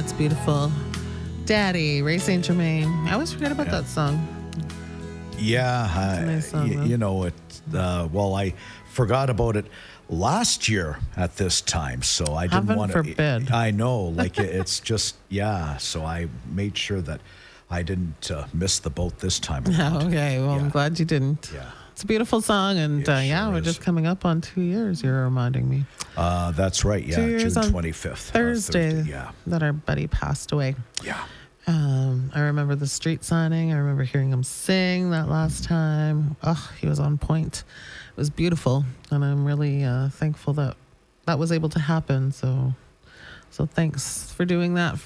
it's beautiful. Daddy, Ray St. Germain. I always forget about that song. Yeah, a nice song, though. you know it. Well, I forgot about it last year at this time, so I didn't Heaven want to. forbid. I know, like it's just So I made sure that I didn't miss the boat this time around. Okay, well, I'm Yeah. glad you didn't. Yeah. It's a beautiful song, and It sure we're is. just coming up on 2 years, you're reminding me. That's right. Yeah, 2 years June on 25th, Thursday, yeah, that our buddy passed away. yeah. I remember the street signing. I remember hearing him sing that last time. Oh, he was on point. It was beautiful, and I'm really thankful that that was able to happen. So thanks for doing that